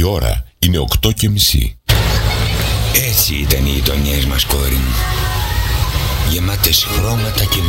ώρα είναι 8:30. Έτσι ήταν οι γειτονιές μας, κόρη μου. Γεμάτες χρώματα και